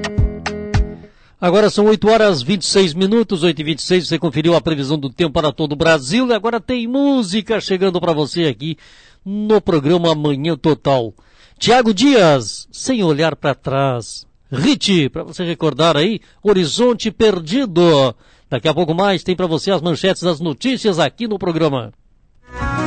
Agora são 8h26, 8h26, você conferiu a previsão do tempo para todo o Brasil e agora tem música chegando para você aqui no programa Manhã Total. Tiago Dias, Sem Olhar para Trás. Hit, para você recordar aí, Horizonte Perdido. Daqui a pouco mais tem para você as manchetes das notícias aqui no programa.